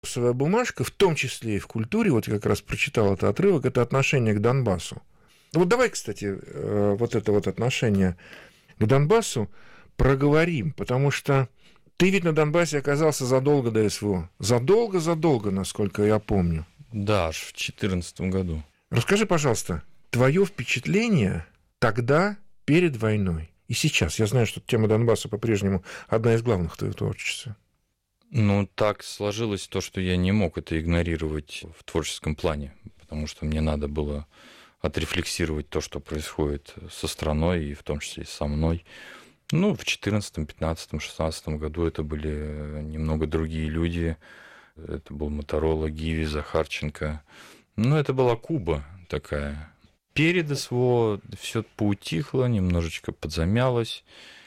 Своя бумажка, в том числе и в культуре, вот я как раз прочитал этот отрывок, это отношение к Донбассу. Вот давай, кстати, вот это вот отношение к Донбассу проговорим, потому что ты ведь на Донбассе оказался задолго до СВО. Задолго, насколько я помню. Да, аж в 2014 году. Расскажи, пожалуйста, твое впечатление тогда, перед войной и сейчас. Я знаю, что тема Донбасса по-прежнему одна из главных в твоем творчестве. Ну, так сложилось то, что я не мог это игнорировать в творческом плане, потому что мне надо было отрефлексировать то, что происходит со страной, и в том числе и со мной. Ну, в 2014, 15, 16 году это были немного другие люди. Это был Моторола, Гиви, Захарченко. Ну, это была Куба такая. Перед СВО все поутихло, немножечко подзамялось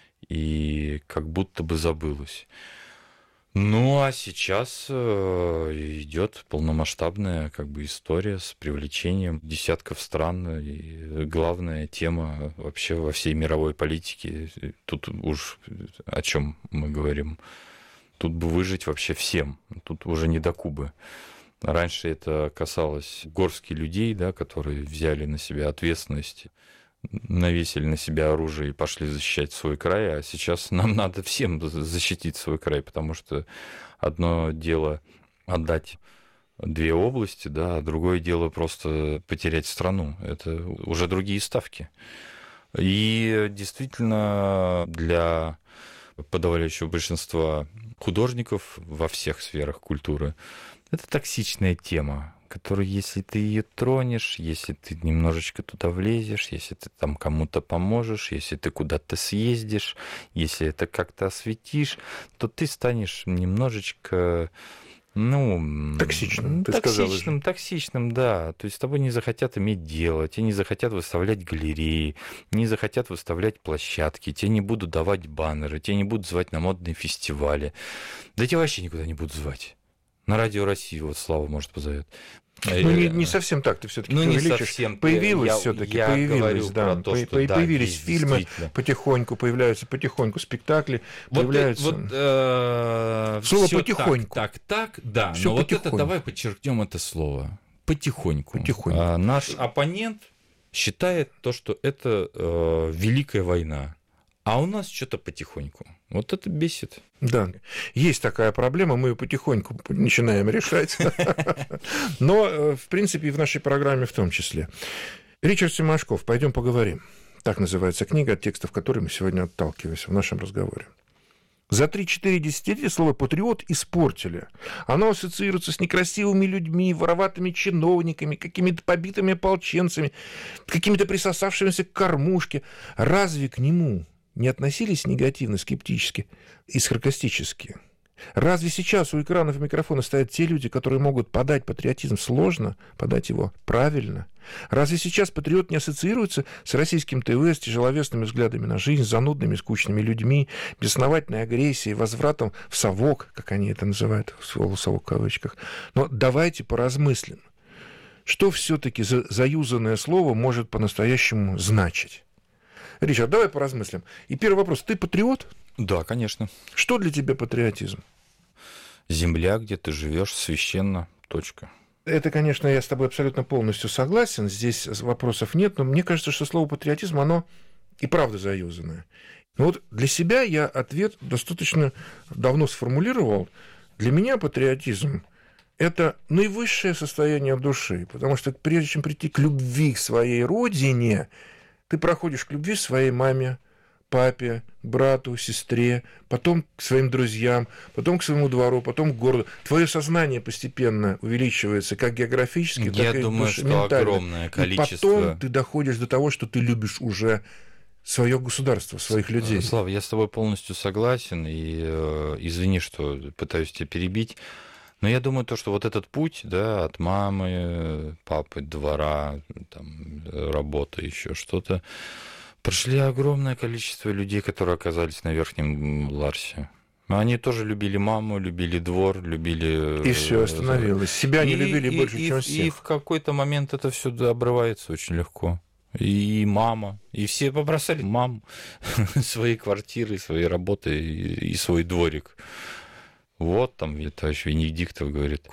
и как будто бы забылось. Ну, а сейчас идет полномасштабная как бы история с привлечением десятков стран. И главная тема вообще во всей мировой политике, тут уж о чем мы говорим, тут бы выжить вообще всем, тут уже не до Кубы. Раньше это касалось горстки людей, да, которые взяли на себя ответственность, навесили на себя оружие и пошли защищать свой край, а сейчас нам надо всем защитить свой край, потому что одно дело отдать 2 области, да, а другое дело просто потерять страну. Это уже другие ставки. И действительно для подавляющего большинства художников во всех сферах культуры это токсичная тема, которую, если ты ее тронешь, если ты немножечко туда влезешь, если ты там кому-то поможешь, если ты куда-то съездишь, если это как-то осветишь, то ты станешь немножечко, ну... Токсичным, Токсичным, да. То есть с тобой не захотят иметь дело, тебе не захотят выставлять галереи, не захотят выставлять площадки, тебе не будут давать баннеры, тебе не будут звать на модные фестивали. Да тебя вообще никуда не будут звать. На Радио России вот Слава, может, позовет. Ну, не совсем так, ты все-таки преувеличишь. Появилось все-таки, появилось, да. То, что, появились фильмы потихоньку, появляются потихоньку спектакли, появляются... Слово потихоньку. Так, да. Всё но потихоньку. Вот это давай подчеркнем это слово. Потихоньку. Потихоньку. Наш оппонент считает то, что это Великая война. А у нас что-то потихоньку. Вот это бесит. Да, есть такая проблема, мы ее потихоньку начинаем решать. Но, в принципе, и в нашей программе в том числе. Ричард Семашков, «Пойдем поговорим». Так называется книга, от текстов которой мы сегодня отталкиваемся в нашем разговоре. За 3-4 десятилетия слово «патриот» испортили. Оно ассоциируется с некрасивыми людьми, вороватыми чиновниками, какими-то побитыми ополченцами, какими-то присосавшимися к кормушке. Разве к нему не относились негативно, скептически и саркастически? Разве сейчас у экранов и микрофона стоят те люди, которые могут подать патриотизм сложно, подать его правильно? Разве сейчас патриот не ассоциируется с российским ТВ, с тяжеловесными взглядами на жизнь, занудными, скучными людьми, бесновательной агрессией, возвратом в совок, как они это называют, слово «совок» в кавычках? Но давайте поразмыслим, что все-таки заюзанное слово может по-настоящему значить? Ричард, давай поразмыслим. И первый вопрос. Ты патриот? Да, конечно. Что для тебя патриотизм? Земля, где ты живешь, священна. Точка. Это, конечно, я с тобой абсолютно полностью согласен. Здесь вопросов нет. Но мне кажется, что слово патриотизм, оно и правда заюзанное. Но вот для себя я ответ достаточно давно сформулировал. Для меня патриотизм – это наивысшее состояние души. Потому что прежде чем прийти к любви к своей родине, ты проходишь к любви своей маме, папе, брату, сестре, потом к своим друзьям, потом к своему двору, потом к городу. Твое сознание постепенно увеличивается как географически, так и думаю, что огромное количество. И потом ты доходишь до того, что ты любишь уже свое государство, своих людей. Слава, я с тобой полностью согласен, и извини, что пытаюсь тебя перебить. Но я думаю, то, что вот этот путь, да, от мамы, папы, двора, там, работы, еще что-то, прошли огромное количество людей, которые оказались на Верхнем Ларсе. Они тоже любили маму, любили двор, любили... И все остановилось. Себя не любили больше, чем всех. И в какой-то момент это все обрывается очень легко. И мама, и все побросали маму, свои квартиры, свои работы и свой дворик. Вот там товарищ Венедиктов говорит,